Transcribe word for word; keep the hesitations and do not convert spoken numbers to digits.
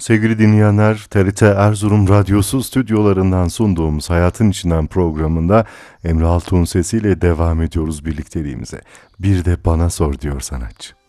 Sevgili dinleyenler, T R T Erzurum Radyosu stüdyolarından sunduğumuz Hayatın İçinden programında Emre Altuğ'un sesiyle devam ediyoruz birlikteliğimize. Bir de bana sor diyor sanatçı.